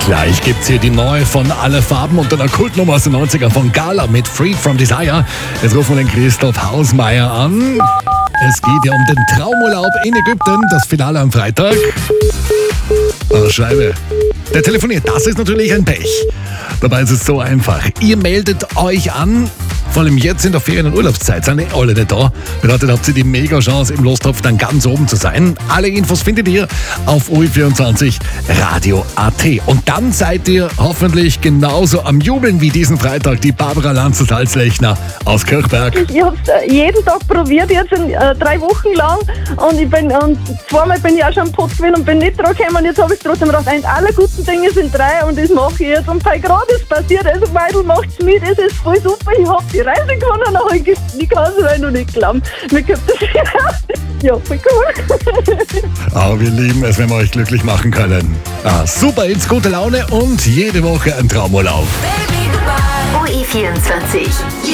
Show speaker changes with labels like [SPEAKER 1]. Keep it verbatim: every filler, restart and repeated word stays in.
[SPEAKER 1] Gleich gibt's hier die neue von Alle Farben und einer Kultnummer aus den neunzigern von Gala mit Freed from Desire. Jetzt rufen wir den Christoph Hausmeier an. Es geht ja um den Traumurlaub in Ägypten, das Finale am Freitag. Oh, Scheibe. Der telefoniert, das ist natürlich ein Pech. Dabei ist es so einfach. Ihr meldet euch an, vor allem jetzt in der Ferien- und Urlaubszeit, sind eh alle nicht da. Bedeutet, habt ihr die Mega-Chance, im Lostopf dann ganz oben zu sein. Alle Infos findet ihr auf O I vierundzwanzig Radio punkt A T. Und dann seid ihr hoffentlich genauso am Jubeln wie diesen Freitag die Barbara Lanzer-Salzlechner aus Kirchberg.
[SPEAKER 2] Ich habe es jeden Tag probiert, jetzt in, äh, drei Wochen lang. Und ich bin und zweimal bin ich auch schon am Pott gewesen und bin nicht dran gekommen. Und jetzt habe ich trotzdem gedacht, eins aller guten Dinge sind drei und das mache ich jetzt. Und bei gerade ist passiert, also Meidl macht es mit, es ist voll super. Ich habe die Reise gewonnen, aber ich, ich kann es noch nicht glauben. Mir gibt das ja, voll cool.
[SPEAKER 1] Aber wir lieben es, wenn wir euch glücklich machen können. Ah, super, ins gute Laune und jede Woche ein Traumurlaub.
[SPEAKER 3] O I vierundzwanzig.